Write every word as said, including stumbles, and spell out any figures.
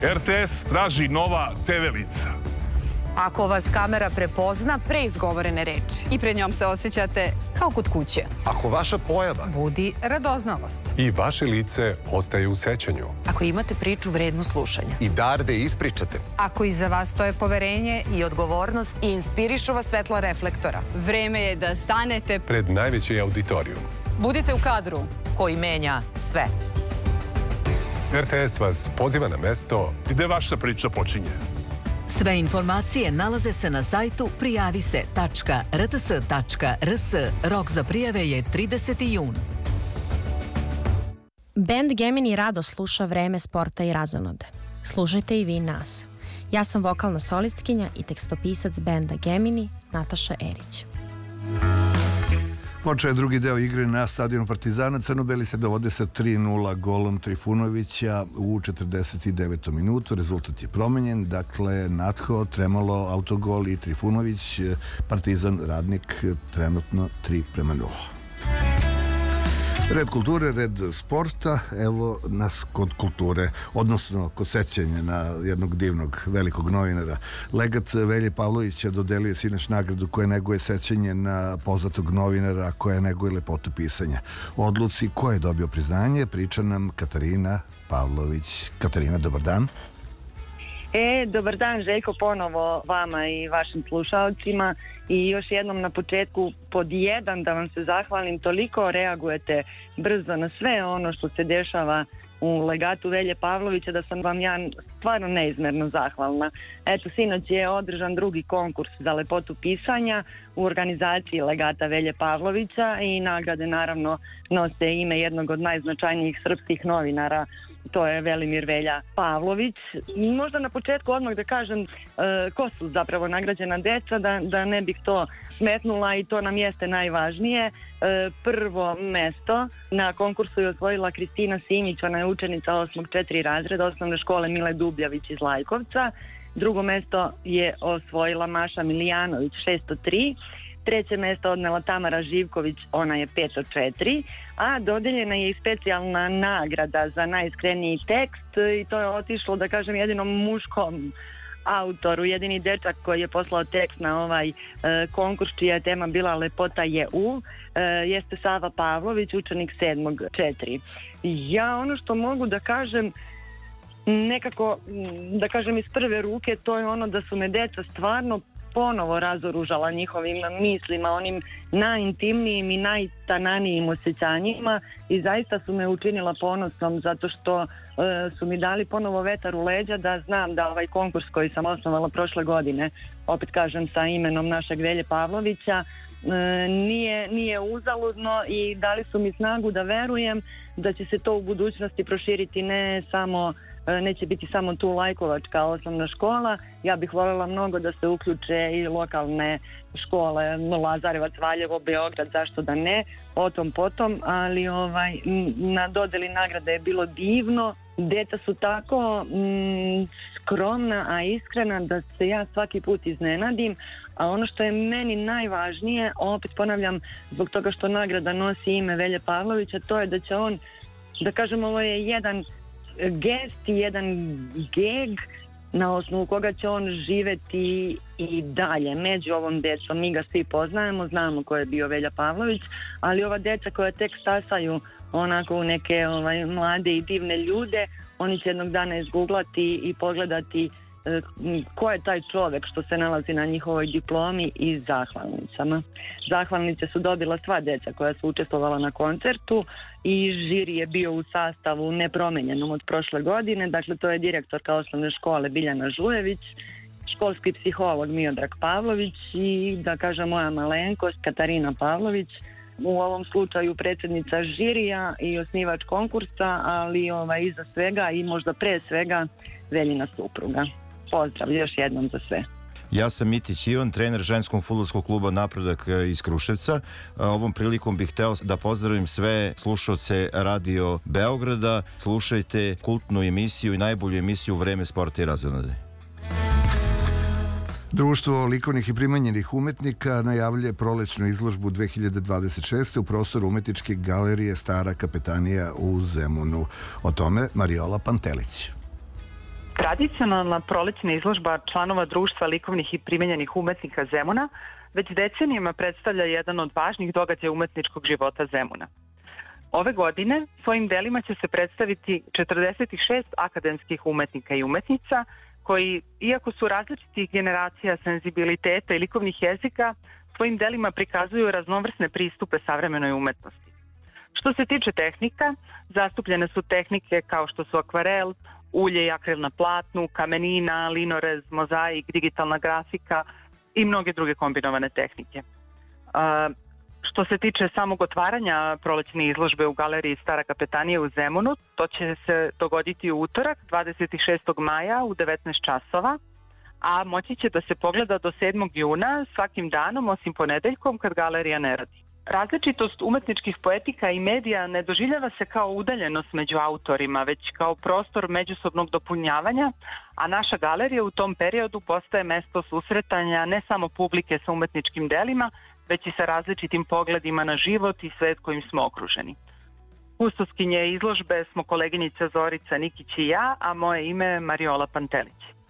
R T S traži nova te ve lica. Ako vas kamera prepozna pre izgovorene reči. I pred njom se osjećate kao kod kuće. Ako vaša pojava budi radoznalost. I vaše lice ostaje u sećanju. Ako imate priču vrednu slušanja. I dar da je ispričate. Ako iza vas stoje poverenje i odgovornost i inspirišu vas svetla reflektora. Vreme je da stanete pred najveći auditorijum. Budite u kadru koji menja sve. R T S vas poziva na mesto gde vaša priča počinje. Sve informacije nalaze se na sajtu prijavise tačka r t s tačka r s. Rok za prijave je trideseti jun. Bend Gemini rado sluša Vreme sporta i razonode. Slušajte i vi nas. Ja sam vokalna solistkinja i tekstopisac benda Gemini, Nataša Erić. Počeo je drugi deo igre na stadionu Partizana. Crno-beli se dovode sa tri nula golom Trifunovića u četrdeset devetom minutu. Rezultat je promenjen. Dakle, Natho, Tremolo, autogol i Trifunović. Partizan Radnik trenutno tri prema nula. Red kulture, red sporta, evo nas kod kulture, odnosno kod sećanja na jednog divnog, velikog novinara. Legat Velje Pavlovića dodelio sinoć nagradu koja neguje sećanje na poznatog novinara, koja neguje lepotu pisanja. O odluci ko je dobio priznanje priča nam Katarina Pavlović. Katarina, dobar dan. E, dobar dan Željko, ponovo vama i vašim slušalcima i još jednom na početku pod jedan da vam se zahvalim, toliko reagujete brzo na sve ono što se dešava u legatu Velje Pavlovića da sam vam ja stvarno neizmerno zahvalna. Eto, sinoć je održan drugi konkurs za lepotu pisanja u organizaciji legata Velje Pavlovića i nagrade naravno nose ime jednog od najznačajnijih srpskih novinara, to je Velimir Velja Pavlović. Možda na početku odmah da kažem e, ko su zapravo nagrađena deca, da, da ne bih to smetnula i to nam jeste najvažnije. E, prvo mesto na konkursu je osvojila Kristina Simić, ona je učenica osmog četiri razreda osnovne škole Mile Dubljavić iz Lajkovca. Drugo mesto je osvojila Maša Milijanović šesto tri. Treće mesto odnela Tamara Živković, ona je peto četiri, a dodeljena je i specijalna nagrada za najiskreniji tekst i to je otišlo, da kažem, jedinom muškom autoru, jedini dečak koji je poslao tekst na ovaj e, konkurs čija je tema bila Lepota je u, e, jeste Sava Pavlović, učenik sedmog četiri. Ja ono što mogu da kažem nekako, da kažem iz prve ruke, to je ono da su me deca stvarno ponovo razoružala njihovim mislima, onim najintimnijim i najtananijim osjećanjima i zaista su me učinila ponosom zato što e, su mi dali ponovo vetar u leđa da znam da ovaj konkurs koji sam osnovala prošle godine, opet kažem sa imenom našeg Velje Pavlovića, e, nije, nije uzaludno i dali su mi snagu da verujem da će se to u budućnosti proširiti, ne samo neće biti samo tu Lajkovačka osnovna škola. Ja bih voljela mnogo da se uključe i lokalne škole, Lazarevac, Valjevo, Beograd, zašto da ne, o tom potom, ali ovaj, na dodeli nagrade je bilo divno. Deca su tako mm, skromna, a iskrena da se ja svaki put iznenadim, a ono što je meni najvažnije, opet ponavljam, zbog toga što nagrada nosi ime Velje Pavlovića, to je da će on, da kažem, ovo je jedan gest i jedan geg na osnovu koga će on živeti i dalje među ovom decom. Mi ga svi poznajemo, znamo ko je bio Velja Pavlović, ali ova deca koja tek stasaju onako u neke ovaj, mlade i divne ljude, oni će jednog dana izguglati i pogledati e, ko je taj čovek što se nalazi na njihovoj diplomi i zahvalnicama. Zahvalnice su dobila sva deca koja su učestvovala na koncertu i žiri je bio u sastavu nepromenjenom od prošle godine, dakle to je direktorka osnovne škole Biljana Žujević, školski psiholog Miodrag Pavlović i da kažem moja malenkost Katarina Pavlović, u ovom slučaju predsjednica žirija i osnivač konkursa, ali ovaj, iza svega i možda pre svega Veljina supruga. Pozdrav još jednom za sve. Ja sam Mitić Ivan, trener ženskog fudbalskog kluba Napredak iz Kruševca. Ovom prilikom bih hteo da pozdravim sve slušalce Radio Beograda. Slušajte kultnu emisiju i najbolju emisiju Vreme sporta i razonode. Društvo likovnih i primanjenih umetnika najavljuje prolećnu izložbu dve hiljade dvadeset šeste. u prostoru umetničke galerije Stara kapetanija u Zemunu. O tome Mariola Pantelić. Tradicionalna prolećna izložba članova društva likovnih i primenjenih umetnika Zemuna već decenijama predstavlja jedan od važnih događaja umetničkog života Zemuna. Ove godine svojim delima će se predstaviti četrdeset šest akademskih umetnika i umetnica koji, iako su različitih generacija senzibiliteta i likovnih jezika, svojim delima prikazuju raznovrsne pristupe savremenoj umetnosti. Što se tiče tehnika, zastupljene su tehnike kao što su akvarel, ulje i akril na platnu, kamenina, linorez, mozaik, digitalna grafika i mnoge druge kombinovane tehnike. Što se tiče samog otvaranja prolećne izložbe u galeriji Stara kapetanija u Zemunu, to će se dogoditi u utorak, dvadeset šestog maja u devetnaest časova, a moći će da se pogleda do sedmog juna svakim danom, osim ponedeljkom kad galerija ne radi. Različitost umetničkih poetika i medija ne doživljava se kao udaljenost među autorima, već kao prostor međusobnog dopunjavanja, a naša galerija u tom periodu postaje mesto susretanja ne samo publike sa umetničkim delima, već i sa različitim pogledima na život i svet kojim smo okruženi. Kustoskinje izložbe smo koleginica Zorica Nikić i ja, a moje ime je Mariola Pantelić.